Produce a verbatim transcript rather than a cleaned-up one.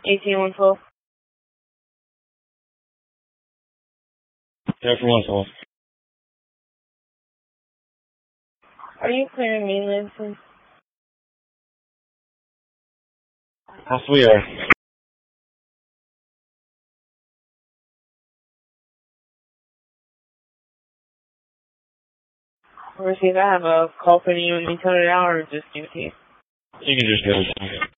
eighteen one twelve. Yeah, for one twelve. Are you clearing mainland, please? Yes, we are. Receive, I have a call for you in eight hundred hours, just duty. You can just go.